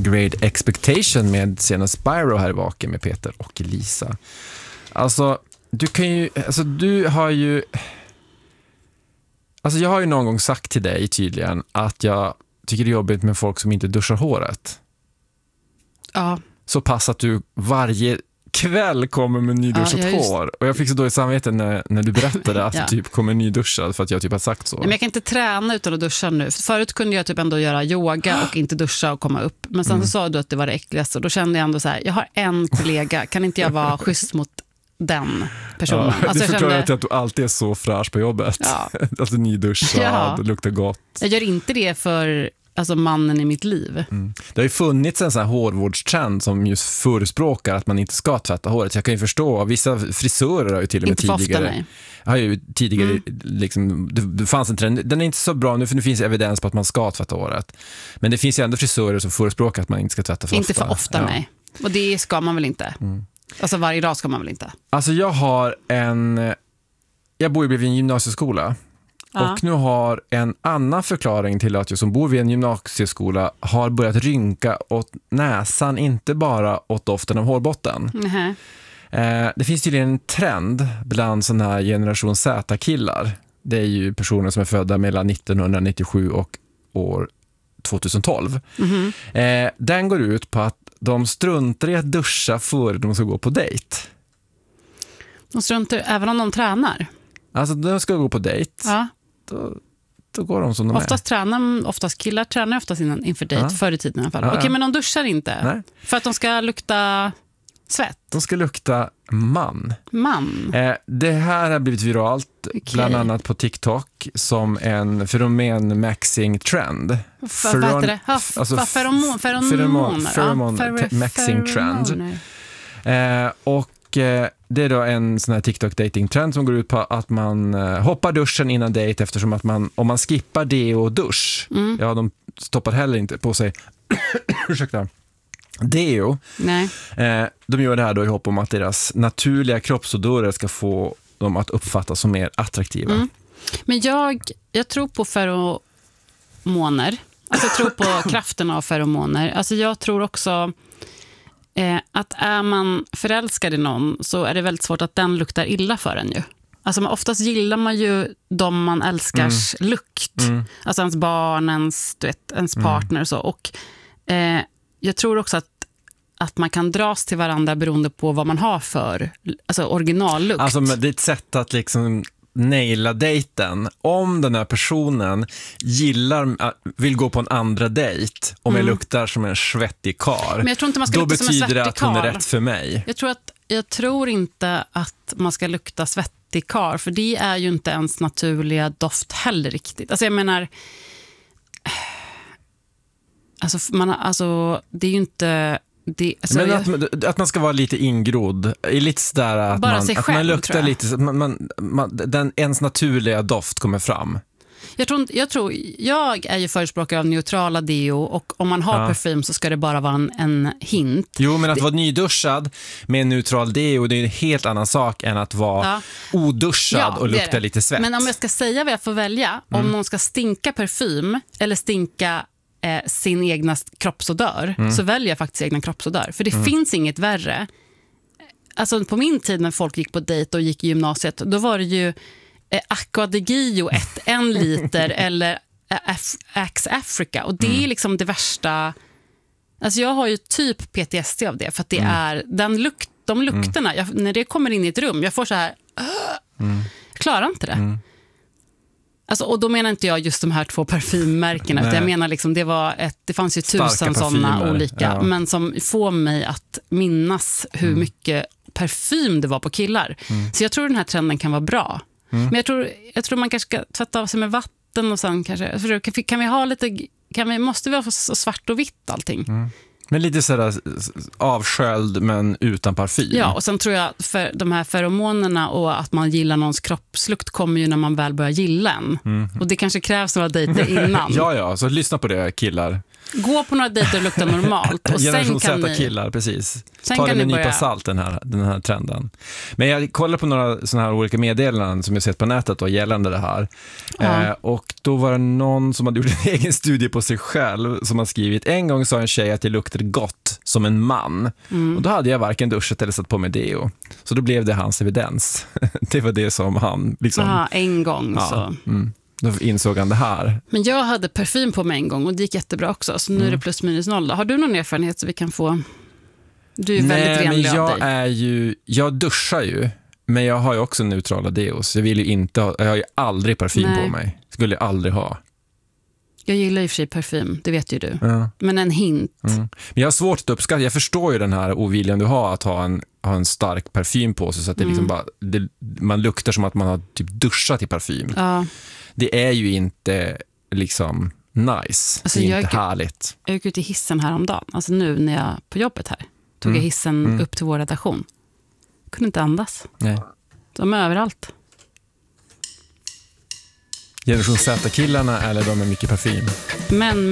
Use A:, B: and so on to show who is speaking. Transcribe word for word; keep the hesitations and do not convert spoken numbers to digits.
A: Grade Expectation med scenen Spyro här i Vaken med Peter och Lisa. Alltså, du kan ju, alltså du har ju, alltså jag har ju någon gång sagt till dig tydligen att jag tycker det är jobbigt med folk som inte duschar håret.
B: Ja.
A: Så pass att du varje kväll kommer med nyduschat
B: ja, just...
A: hår. Och jag fick så dåligt samvete när, när du berättade att ja. du typ kommer nyduschad för att jag typ har sagt så.
B: Men jag kan inte träna utan att duscha nu. Förut kunde jag typ ändå göra yoga och inte duscha och komma upp. Men sen mm. så sa du att det var det äckligaste. Och då kände jag ändå så här, jag har en kollega, kan inte jag vara schysst mot den personen?
A: Ja,
B: alltså
A: det förklarar
B: jag kände...
A: att du alltid är så fräsch på jobbet.
B: Ja.
A: Alltså nyduschad, ja. Det luktar gott.
B: Jag gör inte det för... alltså mannen i mitt liv. Mm.
A: Det har ju funnits en sån här hårvårdstrend som just förespråkar att man inte ska tvätta håret. Jag kan ju förstå, vissa frisörer har ju till och med
B: inte
A: tidigare...
B: Ofta, nej.
A: Har ju tidigare
B: mm.
A: liksom, det, det fanns en trend, den är inte så bra nu för nu finns evidens på att man ska tvätta håret. Men det finns ju ändå frisörer som förespråkar att man inte ska tvätta för
B: inte
A: ofta.
B: Inte för ofta,
A: ja.
B: nej. Och det ska man väl inte. Mm. Alltså varje dag ska man väl inte.
A: Alltså jag har en... Jag bor ju bredvid en gymnasieskola. Ja. Och nu har en annan förklaring till att jag som bor vid en gymnasieskola har börjat rynka åt näsan, inte bara åt doften av hårbotten.
B: Mm-hmm.
A: Eh, det finns tydligen en trend bland sådana här generation Z-killar. Det är ju personer som är födda mellan nittonhundranittiosju och år tjugotolv. Mm-hmm. Eh, den går ut på att de struntar i att duscha före de ska gå på dejt.
B: De struntar även om de tränar?
A: Alltså de ska gå på dejt.
B: Ja.
A: Då, då går de som de
B: oftast
A: är.
B: Tränar, oftast killar tränar oftast innan, inför dejt, ja. Förr i tiden i alla fall. Ja, Okej, ja. Men de duschar inte?
A: Nej.
B: För att de ska lukta svett?
A: De ska lukta man.
B: Man?
A: Eh, det här har blivit viralt, okay. Bland annat på TikTok, som en feromen-maxing-trend.
B: För, vad heter det? Ha, alltså, feromon, feromoner.
A: Feromen-maxing-trend. Eh, och eh, det är då en sån här TikTok-dating-trend som går ut på att man eh, hoppar duschen innan dejt, eftersom att man, om man skippar det och dusch, mm. ja, de stoppar heller inte på sig ursäkta, deo.
B: Nej.
A: Eh, de gör det här då i hopp om att deras naturliga kroppsodörer ska få dem att uppfattas som mer attraktiva. Mm.
B: Men jag, jag tror på feromoner. Alltså jag tror på kraften av feromoner. Alltså jag tror också eh, att är man förälskad i någon så är det väldigt svårt att den luktar illa för en ju. Alltså man, oftast gillar man ju de man älskars mm. lukt. Mm. Alltså ens barn, ens, du vet, ens partner och så. Och eh, jag tror också att, att man kan dras till varandra beroende på vad man har för alltså originallukt.
A: Alltså det är ett sätt att liksom naila dejten. Om den här personen gillar, vill gå på en andra dejt om mm. jag luktar som en svettig kar,
B: men jag tror inte man ska
A: då
B: lukta
A: betyder
B: som en
A: det att hon är rätt för mig.
B: Jag tror, att, jag tror inte att man ska lukta svettig kar, för det är ju inte ens naturliga doft heller riktigt. Alltså jag menar Alltså, man, alltså det är ju inte det, alltså,
A: men
B: jag,
A: att, att man ska vara lite ingrodd är lite sådär att,
B: bara
A: man,
B: sig
A: att
B: själv,
A: man luktar lite man, man, man, den, ens naturliga doft kommer fram.
B: Jag tror, jag tror jag är ju förespråkare av neutrala deo, och om man har ja. parfym så ska det bara vara en, en hint.
A: Jo, men att
B: det,
A: vara nyduschad med en neutral deo, det är en helt annan sak än att vara ja. oduschad ja, och lukta lite svett.
B: Men om jag ska säga vad jag får välja, mm. om någon ska stinka parfym eller stinka eh, sin egna kroppsodör, mm. så väljer jag faktiskt egna kroppsodör. För det mm. finns inget värre. Alltså på min tid när folk gick på dejt och gick i gymnasiet, då var det ju eh, Aqua de Gio, ett, en liter eller Axe Africa. Och det mm. är liksom det värsta. Alltså jag har ju typ P T S D av det, för att det mm. är den lukt, de lukterna, jag, när det kommer in i ett rum, jag får så här mm. jag klarar inte det. Mm. Alltså, och då menar inte jag just de här två parfymmärkena, utan jag menar liksom, det var ett, det fanns ju tusen sådana olika, ja. men som får mig att minnas hur mm. mycket parfym det var på killar. Mm. Så jag tror den här trenden kan vara bra. Mm. Men jag tror, jag tror man kanske ska tvätta av sig med vatten och sen kanske, kan, kan vi ha lite, kan vi, måste vi ha så svart och vitt allting? Mm.
A: Men lite sådär avsköld men utan parfym.
B: Ja, och sen tror jag för de här feromonerna och att man gillar någons kroppslukt kommer ju när man väl börjar gilla en. Mm. Och det kanske krävs några dejter innan.
A: ja, ja, så lyssna på det, killar.
B: Gå på några dejter och lukta normalt. Och
A: Generation
B: sen kan ni...
A: Z-killar, precis.
B: Sen
A: Ta
B: kan
A: det med
B: ni
A: en
B: börja...
A: nypa salt, den här, den här trenden. Men jag kollar på några såna här olika meddelanden som jag sett på nätet då, gällande det här.
B: Ja.
A: Eh, och då var det någon som hade gjort en egen studie på sig själv som har skrivit: en gång sa en tjej att jag luktade gott som en man. Mm. Och då hade jag varken duschat eller satt på mig deo. Så då blev det hans evidens. Det var det som han liksom...
B: Aha, en gång
A: ja,
B: så...
A: Mm. Då insåg han det här.
B: Men jag hade parfym på mig en gång och det gick jättebra också. Så nu mm. är det plus minus noll. Har du någon erfarenhet så vi kan få... Du är
A: Nej,
B: väldigt renlig
A: men jag
B: av dig.
A: är ju... Jag duschar ju, men jag har ju också neutrala deos. Jag vill ju inte ha... Jag har ju aldrig parfym
B: Nej.
A: på mig. Skulle jag aldrig ha.
B: Jag gillar i och för sig parfym, det vet ju du.
A: Ja.
B: Men en hint.
A: Mm. Men jag har svårt att uppskatta. Jag förstår ju den här oviljan du har att ha en, ha en stark parfym på sig så att det mm. liksom bara, det, man luktar som att man har typ duschat i parfym.
B: Ja.
A: Det är ju inte liksom nice.
B: Alltså,
A: det är
B: jag
A: inte
B: gick,
A: härligt.
B: Jag gick ut i hissen häromdagen. Alltså nu när jag på jobbet här. Tog
A: Mm.
B: jag hissen
A: Mm.
B: upp till vår redaktion. Kunde inte andas.
A: Nej.
B: De är överallt.
A: Generation Z-killarna eller de med mycket parfym?
B: Men